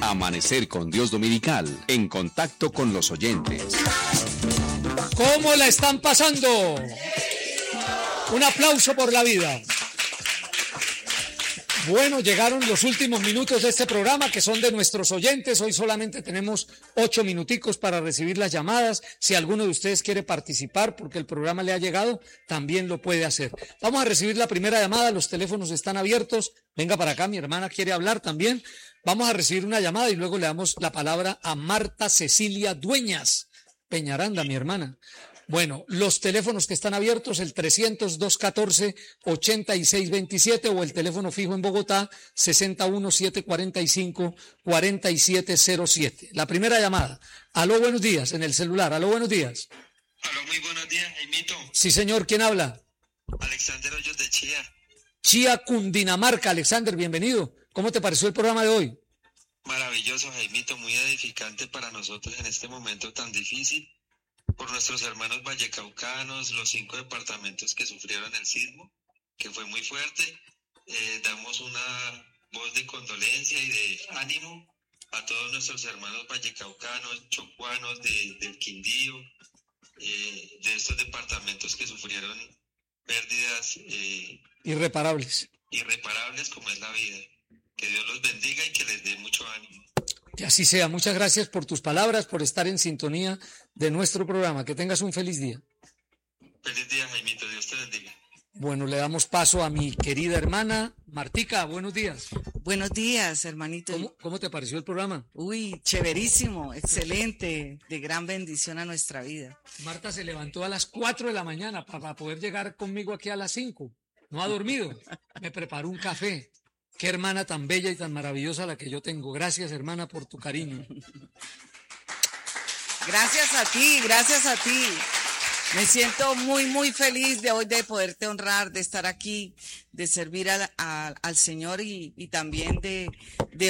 Amanecer con Dios Dominical, en contacto con los oyentes. ¿Cómo la están pasando? Un aplauso por la vida. Bueno, llegaron los últimos minutos de este programa que son de nuestros oyentes. Hoy solamente tenemos 8 minuticos para recibir las llamadas. Si alguno de ustedes quiere participar porque el programa le ha llegado, también lo puede hacer. Vamos a recibir la primera llamada, los teléfonos están abiertos. Venga para acá, mi hermana quiere hablar también. Vamos a recibir una llamada y luego le damos la palabra a Marta Cecilia Dueñas Peñaranda, mi hermana. Bueno, los teléfonos que están abiertos, el 300-214-8627 o el teléfono fijo en Bogotá, 61-745-4707. La primera llamada. Aló, buenos días, en el celular. Aló, buenos días. Aló, muy buenos días, Jaimito. Sí, señor, ¿quién habla? Alexander Hoyos de Chía. Chía, Cundinamarca. Alexander, bienvenido. ¿Cómo te pareció el programa de hoy? Maravilloso, Jaimito, muy edificante para nosotros en este momento tan difícil. Por nuestros hermanos vallecaucanos, los 5 departamentos que sufrieron el sismo, que fue muy fuerte, damos una voz de condolencia y de ánimo a todos nuestros hermanos vallecaucanos, chocuanos, del Quindío, de estos departamentos que sufrieron pérdidas irreparables como es la vida. Que Dios los bendiga y que les dé mucho ánimo. Que así sea. Muchas gracias por tus palabras, por estar en sintonía de nuestro programa. Que tengas un feliz día. Feliz día, Jaimito. Dios te bendiga. Bueno, le damos paso a mi querida hermana Martica. Buenos días. Buenos días, hermanito. ¿Cómo te pareció el programa? Uy, chéverísimo, excelente, de gran bendición a nuestra vida. Marta se levantó a las 4 de la mañana para poder llegar conmigo aquí a las 5. No ha dormido. Me preparó un café. Qué hermana tan bella y tan maravillosa la que yo tengo. Gracias, hermana, por tu cariño. Gracias a ti, gracias a ti. Me siento muy, muy feliz de hoy de poderte honrar, de estar aquí, de servir al Señor y también de